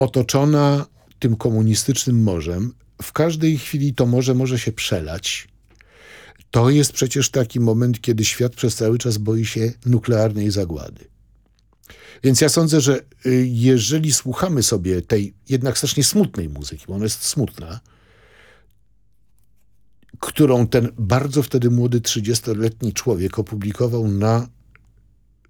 otoczona tym komunistycznym morzem. W każdej chwili to morze może się przelać. To jest przecież taki moment, kiedy świat przez cały czas boi się nuklearnej zagłady. Więc ja sądzę, że jeżeli słuchamy sobie tej jednak strasznie smutnej muzyki, bo ona jest smutna, którą ten bardzo wtedy młody 30-letni człowiek opublikował na